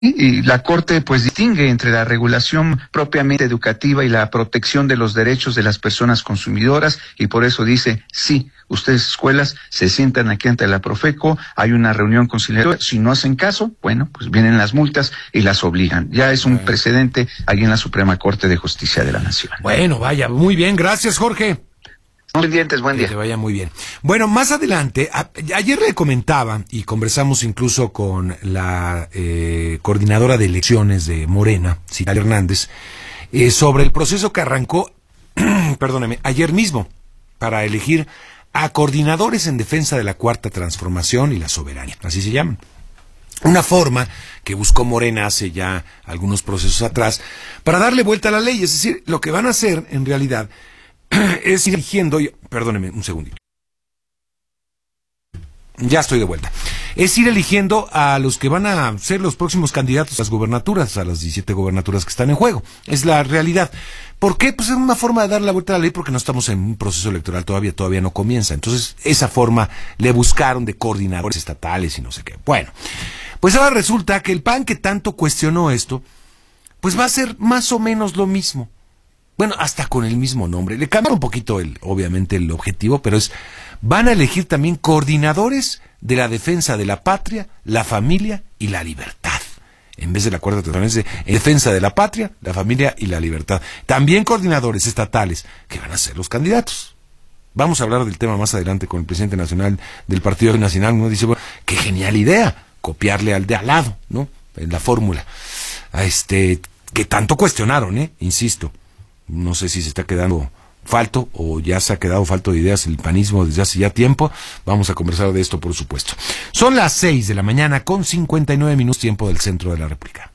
Y la Corte pues distingue entre la regulación propiamente educativa y la protección de los derechos de las personas consumidoras, y por eso dice, sí, ustedes escuelas se sientan aquí ante la Profeco, hay una reunión conciliatoria, si no hacen caso, bueno, pues vienen las multas y las obligan. Ya es un precedente ahí en la Suprema Corte de Justicia de la Nación. Bueno, vaya, muy bien, gracias, Jorge. Pendientes, buen día. Que te vaya muy bien. Bueno, más adelante, ayer le comentaba y conversamos incluso con la coordinadora de elecciones de Morena, Citlali Hernández, sobre el proceso que arrancó, perdóneme, ayer mismo, para elegir a coordinadores en defensa de la Cuarta Transformación y la soberanía, así se llaman. Una forma que buscó Morena hace ya algunos procesos atrás para darle vuelta a la ley, es decir, lo que van a hacer en realidad es ir eligiendo, perdóneme un segundito. Ya estoy de vuelta. Es ir eligiendo a los que van a ser los próximos candidatos a las gubernaturas, a las 17 gubernaturas que están en juego. Es la realidad. ¿Por qué? Pues es una forma de darle la vuelta a la ley porque no estamos en un proceso electoral todavía no comienza. Entonces, esa forma le buscaron de coordinadores estatales y no sé qué. Bueno, pues ahora resulta que el PAN que tanto cuestionó esto, pues va a ser más o menos lo mismo. Bueno, hasta con el mismo nombre. Le cambiaron un poquito, obviamente, el objetivo, pero van a elegir también coordinadores de la defensa de la patria, la familia y la libertad. En vez de la Cuarta Transformación, en defensa de la patria, la familia y la libertad. También coordinadores estatales, que van a ser los candidatos. Vamos a hablar del tema más adelante con el presidente nacional del Partido Nacional. Uno dice, bueno, qué genial idea, copiarle al de al lado, ¿no? En la fórmula. Que tanto cuestionaron, insisto. No sé si se está quedando falto o ya se ha quedado falto de ideas el panismo desde hace ya tiempo. Vamos a conversar de esto, por supuesto. Son las 6 de la mañana con 59 minutos tiempo del centro de la República.